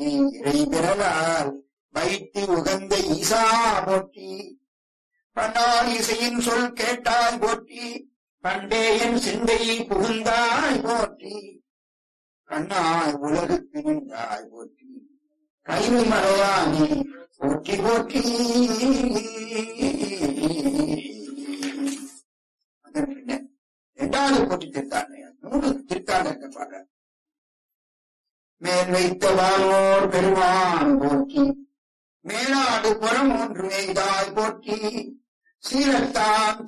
இறை பெறலால் வைத்து உகந்த ஈசா போற்றி. பன்னார் இசையின் சொல் கேட்டாய் போற்றி, பண்டே என் சிந்தை புகுந்தாய் போற்றி. கண்ணாய் உலகுக்கு நின்றாய் போற்றி, கைவி மறையானே போற்றி போற்றி. அதற்கு இரண்டாவது போற்றி திருத்தாண்ட 3 திருத்தாண்டத்தை பாடுற. மேல் வைத்த வானோர் பெருமான் போற்றி, மேலாடு புறம் ஒன்று எய்தாய் போற்றி. சீரத்தான்